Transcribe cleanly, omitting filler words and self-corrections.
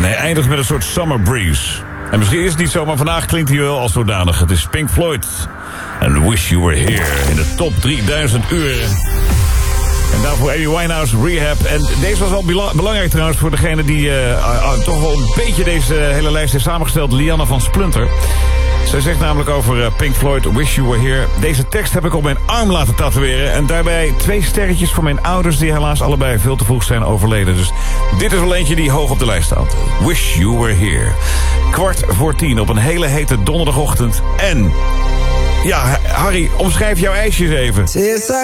hij eindigt met een soort summer breeze. En misschien is het niet zo, maar vandaag klinkt hij wel als zodanig. Het is Pink Floyd en Wish You Were Here in de top 3000 uur. En daarvoor Amy Winehouse, Rehab. En deze was wel belangrijk trouwens voor degene die toch wel een beetje deze hele lijst heeft samengesteld. Lianne van Splunter. Zij zegt namelijk over Pink Floyd, Wish You Were Here. Deze tekst heb ik op mijn arm laten tatoeëren. En daarbij 2 sterretjes voor mijn ouders die helaas allebei veel te vroeg zijn overleden. Dus dit is wel eentje die hoog op de lijst staat. Wish You Were Here. 9:15 op een hele hete donderdagochtend. En ja, Harry, omschrijf jouw ijsjes even.